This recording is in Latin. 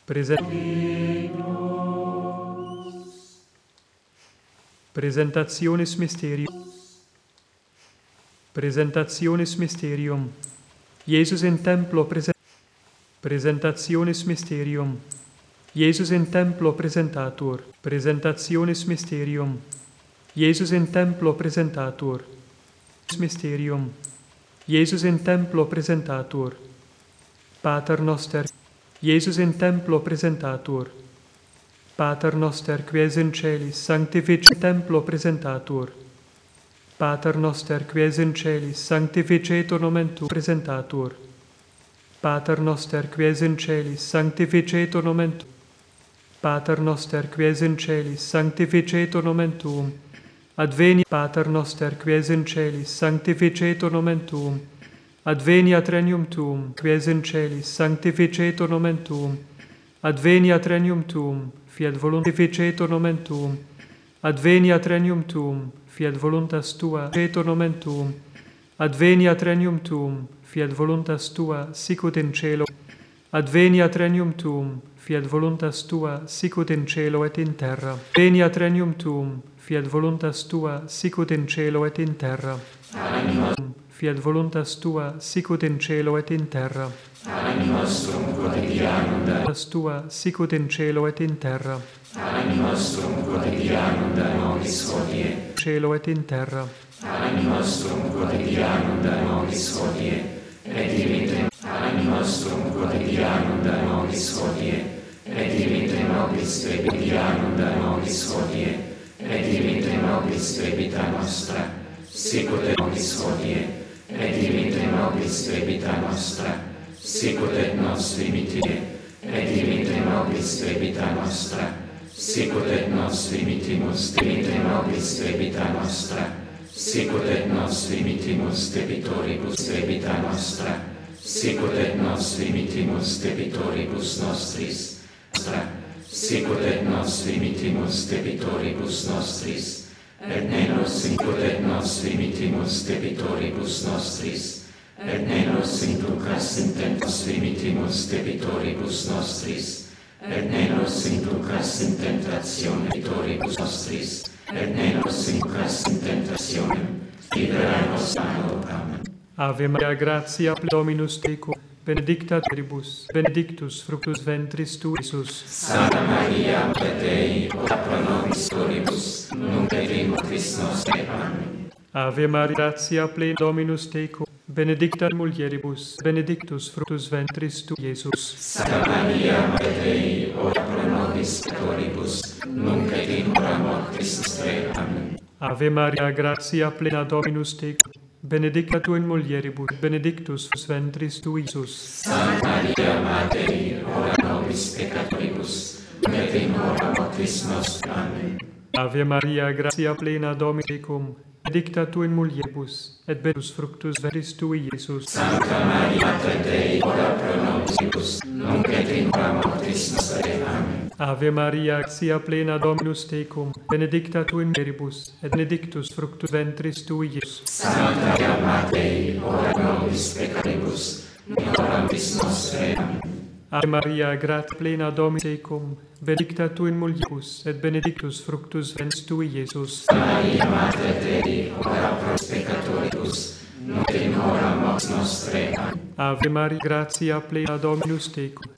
Presentationis Mysterium. Jesus in templo Presentationis Mysterium. Jesus in templo presentatur. Presentationis Mysterium. Jesus in templo presentatur. Mysterium. Jesus in templo presentatur. Pater noster. Jesus in templo presentatur. Pater noster qui es in celis, sanctificetur templo presentatur. Pater noster qui es in celis, sanctificetur nomen tuum presentatur. Pater noster qui es in celis, sanctificetur nomen tuum. Pater noster qui es in celis, sanctificetur nomen tuum. Adveniat Pater noster qui es in celis, sanctificetur nomen tuum. Adveniat regnum tuum, qui es in celis, sanctificetur nomen tuum. Adveniat regnum tuum, fiat voluntas nomen tuum. Adveniat regnum tuum, fiat voluntas tua, cetur nomen tuum. Adveniat regnum tuum, fiat voluntas tua, sicut in cielo. Adveniat regnum tuum, fiat voluntas tua, sicut in cielo et in terra. Adveniat regnum tuum, fiat voluntas tua, sicut in cielo et in terra. Anima. Fiat voluntas tua, sicut in cielo et in terra. Anima nostrum quotidianum da voluntas tua, sicut in cielo et in terra. Anima nostrum quotidianum da nobis hodie. Cielo et in terra. Anima nostrum quotidianum da nobis hodie. Et dimitte anima nostrum quotidianum da nobis hodie. Et dimitte nobis debitianum da nobis hodie. Et dimitte nobis debita nostra. Sicut et nobis hodie. Et dimitte nobis debita nostra. Sicut et nos dimitte. Et dimitte nobis debita nostra. Sicut et nos dimittimus. Dimitte nobis debita nostra. Sicut et nos dimittimus debitoribus debita nostra. Sicut et nos dimittimus debitoribus nostris. Sicut et nos dimittimus debitoribus nostris. Et ne nos sicut et nos dimittimus debitoribus nostris. Et ne nos inducas in tentas dimittimus debitoribus nostris. Et ne nos inducas in tentatione debitoribus nostris. Et ne nos inducas in tentationem. Libera nos mano. Amen. Ave Maria, gratia Dominus tecum, benedicta tribus, benedictus fructus ventris tui, Iesus. Santa Maria, Mater Dei, ora pro nobis peccatoribus, nunc et in mortis nostre. Amen. Ave Maria, gratia plena Dominus tecum, benedicta mulieribus, benedictus fructus ventris tui, Iesus. Santa Maria, Mater Dei, ora pro nobis peccatoribus, nunc et in hora mortis nostre. Amen. Ave Maria, gratia plena Dominus tecum, benedicta tu in mulieribus, benedictus fructus ventris tui, Iesus. Santa Maria, Mater Dei, ora pro nobis peccatoribus, nunc et in hora mortis nostre. Amen. Ave Maria, gratia plena Dominus tecum, benedicta tu in mulieribus, et benedictus fructus ventris tui, Iesus. Santa Maria, Mater Dei, ora pro nobis peccatoribus, nunc et in hora mortis nostre. Amen. Ave Maria, gratia plena Dominus tecum, benedicta tu in mulieribus, et benedictus fructus ventris tui, Iesus. Santa Maria, Mater Dei, ora pro nobis peccatoribus, nunc et in hora mortis nostre. Amen. Ave Maria, gratia plena Dominus tecum, benedicta tu in mulieribus, et benedictus fructus ventris tui, Iesus. Santa Maria, Mater Dei, ora pro nobis peccatoribus, nunc et in hora mortis nostre. Amen. Ave Maria, gratia plena Dominus tecum,